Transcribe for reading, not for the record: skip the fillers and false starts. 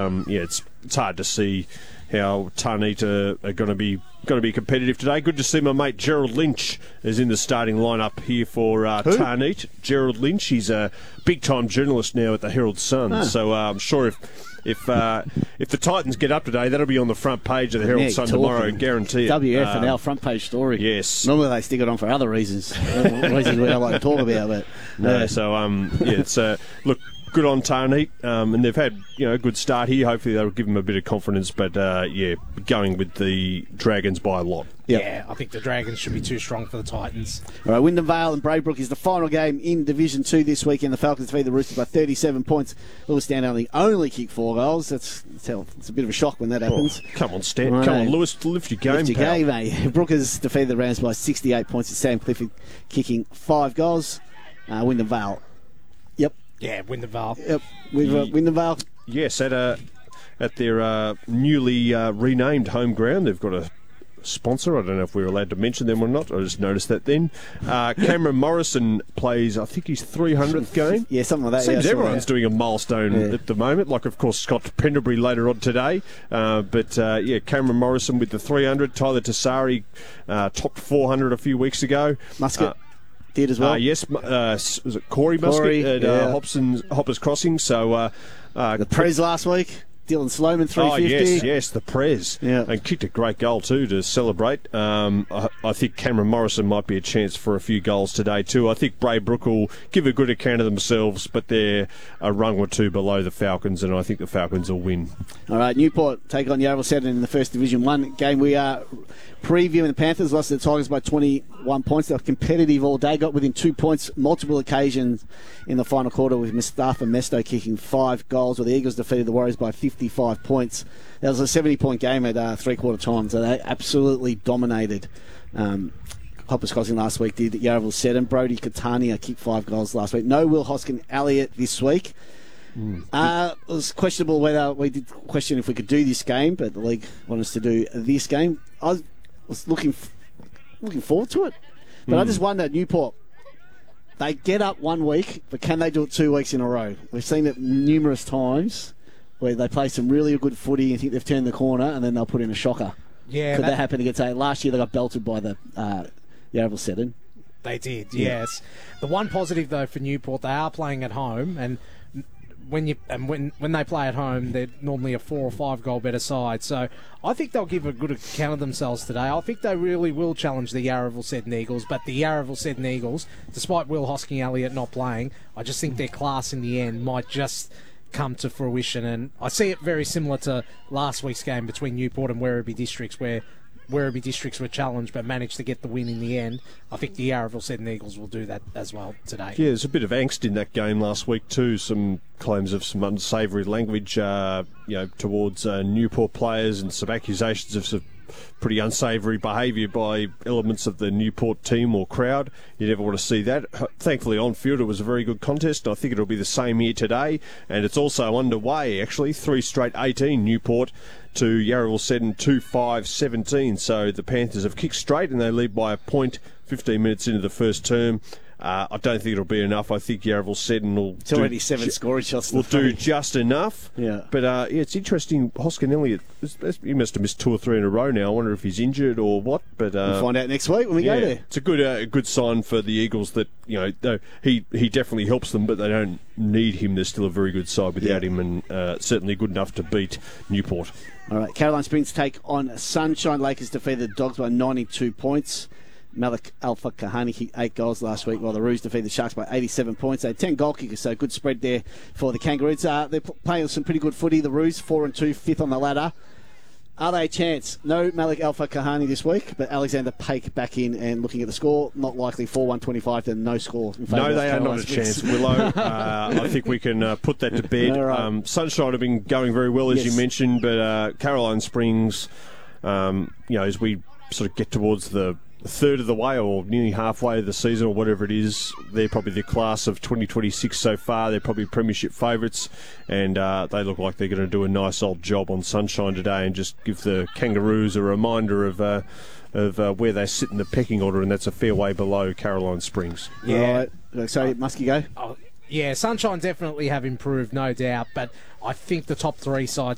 it's hard to see how Tarnita are going to be competitive today. Good to see my mate Gerald Lynch is in the starting lineup here for Tarnita. Gerald Lynch, he's a big-time journalist now at the Herald Sun. So I'm sure if the Titans get up today, that'll be on the front page of the Herald Sun tomorrow, guarantee it. WF and our front page story. Yes. Normally they stick it on for other reasons. Reasons we don't like to talk about. But no, so it's look. Good on Tarnita, and they've had a good start here. Hopefully they'll give them a bit of confidence, but going with the Dragons by a lot. Yep. Yeah, I think the Dragons should be too strong for the Titans. All right, Wyndham Vale and Braybrook is the final game in Division 2 this weekend. The Falcons defeat the Roosters by 37 points. Lewis Stanley only kicked 4 goals. It's a bit of a shock when that happens. Oh, come on, Stan. Right. Come on, Lewis, lift your game, Lift your game, mate. Brookers defeated the Rams by 68 points. It's Sam Clifford kicking 5 goals. Wyndham Vale. Yep. Yeah, Wyndham Vale. Yep, with Wyndham Vale. Yes, at their newly renamed home ground, they've got a sponsor. I don't know if we're allowed to mention them or not. I just noticed that then. Cameron Morrison plays, I think, his 300th game. Yeah, something like that. Seems everyone's doing a milestone at the moment. Like, of course, Scott Pendlebury later on today. But Cameron Morrison with the 300. Tyler Tassari topped 400 a few weeks ago. Muscat. Did as well. Yes, was it Corey Muscat at Hoppers Crossing? So the Prez last week, Dylan Sloman 350. Oh yes, the Prez. Yeah, and kicked a great goal too to celebrate. I think Cameron Morrison might be a chance for a few goals today too. I think Braybrook will give a good account of themselves, but they're a rung or two below the Falcons, and I think the Falcons will win. All right, Newport take on Yarraville Seddon in the first Division 1 game. We are previewing the Panthers. Lost to the Tigers by 21 points. They were competitive all day. Got within 2 points multiple occasions in the final quarter with Mustafa Mesto kicking 5 goals. While the Eagles defeated the Warriors by 55 points. That was a 70-point game at three-quarter time. So they absolutely dominated. Hoppers Crossing last week did Yarraville Seddon. Brody Catania kicked 5 goals last week. No Will Hoskin Elliott this week. It was questionable whether we did question if we could do this game, but the league wanted us to do this game. I was looking forward to it, but I just wonder, Newport, they get up 1 week, but can they do it 2 weeks in a row? We've seen it numerous times where they play some really good footy and think they've turned the corner, and then they'll put in a shocker. Yeah, could that happen against last year? They got belted by the Yarraville Seddon. They did, yes. The one positive though for Newport, they are playing at home, and when they play at home, they're normally a 4 or 5 goal better side. So I think they'll give a good account of themselves today. I think they really will challenge the Yarraville Seddon Eagles. But the Yarraville Seddon Eagles, despite Will Hosking Elliott not playing, I just think their class in the end might just come to fruition. And I see it very similar to last week's game between Newport and Werribee Districts, where Werribee Districts were challenged but managed to get the win in the end. I think the Yarraville Seddon Eagles will do that as well today. Yeah, there's a bit of angst in that game last week too. Some claims of some unsavoury language, towards Newport players, and some accusations of some pretty unsavoury behaviour by elements of the Newport team or crowd. You never want to see that. Thankfully, on field, it was a very good contest. I think it'll be the same here today, and it's also underway, actually. 3 straight 18, Newport to Yarraville Seddon 2-5-17. So the Panthers have kicked straight, and they lead by a point 15 minutes into the first term. I don't think it'll be enough. I think Yarraville Seddon will it's already 7 scoring shots. Will do just enough. Yeah. But it's interesting. Hoskin Elliott, he must have missed 2 or 3 in a row now. I wonder if he's injured or what. But we'll find out next week when we go there. It's a good sign for the Eagles that he definitely helps them, but they don't need him. They're still a very good side without him, and certainly good enough to beat Newport. All right, Caroline Springs take on Sunshine. Lakers defeated the Dogs by 92 points. Malik Alpha Kahani kicked 8 goals last week, while the Roos defeated the Sharks by 87 points. They had 10 goal kickers, so good spread there for the Kangaroos. They're playing some pretty good footy. The Roos 4-2, 5th on the ladder. Are they a chance? No Malik Alpha Kahani this week, but Alexander Pake back in and looking at the score. Not likely 4-1-25 to no score. No, they are not a chance, Willow. I think we can put that to bed. Right. Sunshine have been going very well, as you mentioned, but Caroline Springs, as we sort of get towards the third of the way or nearly halfway of the season or whatever it is, they're probably the class of 2026 so far. They're probably premiership favourites, and they look like they're going to do a nice old job on Sunshine today and just give the Kangaroos a reminder of where they sit in the pecking order, and that's a fair way below Caroline Springs. Yeah. Right. So, Muskie, go. Yeah, Sunshine definitely have improved, no doubt, but I think the top 3 sides